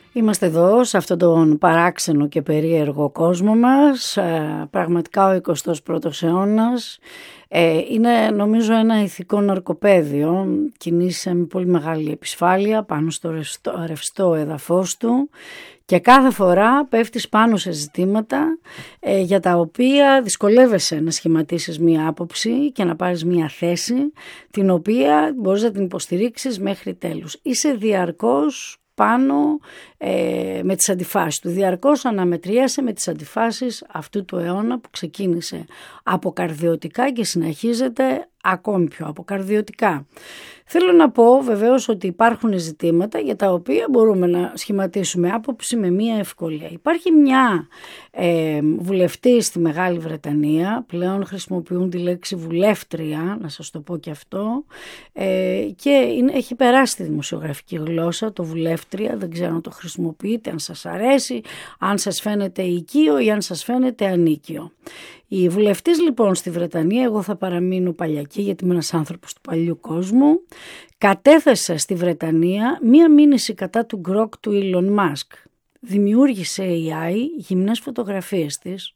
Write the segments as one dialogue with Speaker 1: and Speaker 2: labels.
Speaker 1: Είμαστε εδώ σε αυτόν τον παράξενο και περίεργο κόσμο μας, πραγματικά ο 21ος αιώνας. Είναι νομίζω ένα ηθικό ναρκοπαίδιο, κινείσαι με πολύ μεγάλη επισφάλεια πάνω στο ρευστό έδαφος του και κάθε φορά πέφτεις πάνω σε ζητήματα για τα οποία δυσκολεύεσαι να σχηματίσεις μία άποψη και να πάρεις μία θέση την οποία μπορείς να την υποστηρίξεις μέχρι τέλους. Είσαι διαρκώς πάνω με τις αντιφάσεις του. Διαρκώς αναμετριάσαι με τις αντιφάσεις αυτού του αιώνα που ξεκίνησε αποκαρδιωτικά και συνεχίζεται ακόμη πιο αποκαρδιωτικά. Θέλω να πω βεβαίως ότι υπάρχουν ζητήματα για τα οποία μπορούμε να σχηματίσουμε άποψη με μία ευκολία. Υπάρχει μια βουλευτή στη Μεγάλη Βρετανία, πλέον χρησιμοποιούν τη λέξη βουλεύτρια, να σας το πω και αυτό, και έχει περάσει τη δημοσιογραφική γλώσσα το βουλεύτρια, δεν ξέρω αν το χρησιμοποιείτε, αν σας αρέσει, αν σας φαίνεται οικείο ή αν σας φαίνεται ανίκιο. Η βουλευτής λοιπόν στη Βρετανία, εγώ θα παραμείνω παλιακή γιατί είμαι ένας άνθρωπος του παλιού κόσμου, κατέθεσε στη Βρετανία μία μήνυση κατά του Grok του Elon Musk. Δημιούργησε AI γυμνές φωτογραφίες της.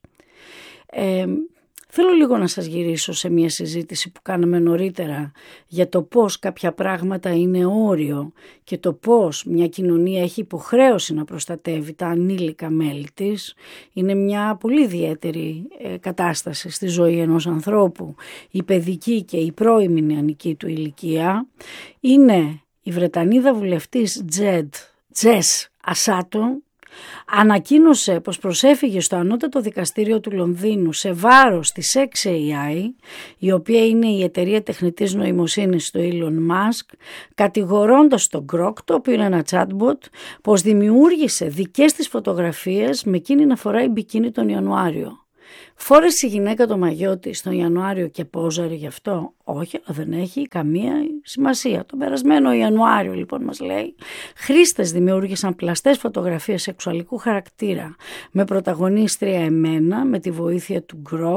Speaker 1: Θέλω λίγο να σας γυρίσω σε μια συζήτηση που κάναμε νωρίτερα για το πώς κάποια πράγματα είναι όριο και το πώς μια κοινωνία έχει υποχρέωση να προστατεύει τα ανήλικα μέλη της. Είναι μια πολύ ιδιαίτερη κατάσταση στη ζωή ενός ανθρώπου, η παιδική και η πρώιμη νεανική του ηλικία. Είναι η Βρετανίδα βουλευτής Τζες Ασάτο. Ανακοίνωσε πως προσέφυγε στο ανώτατο δικαστήριο του Λονδίνου σε βάρος της XAI, η οποία είναι η εταιρεία τεχνητής νοημοσύνης του Elon Musk, κατηγορώντας τον Grok, το οποίο είναι ένα chatbot, πως δημιούργησε δικές της φωτογραφίες με εκείνη να φοράει μπικίνι τον Ιανουάριο. Φόρεσε η γυναίκα το μαγιό της τον Ιανουάριο και πόζαρε γι' αυτό? Όχι, αλλά δεν έχει καμία σημασία. Τον περασμένο Ιανουάριο λοιπόν μας λέει, χρήστες δημιούργησαν πλαστές φωτογραφίες σεξουαλικού χαρακτήρα με πρωταγωνίστρια εμένα με τη βοήθεια του Grok.